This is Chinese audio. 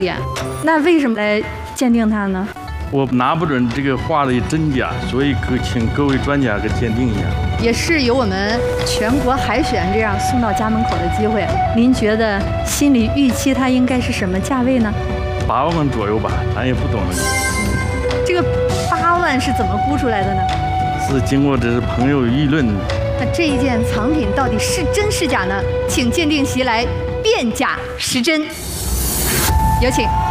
点。那为什么来鉴定它呢？ 我拿不准这个画的真假，所以请各位专家给鉴定一下。 也是有我们全国海选这样送到家门口的机会。您觉得心里预期它应该是什么价位呢 ？8万左右吧，咱也不懂这个。 这个8万是怎么估出来的呢？ 是经过这朋友议论。 那这一件藏品到底是真是假呢？请鉴定席来辨假识真，有请。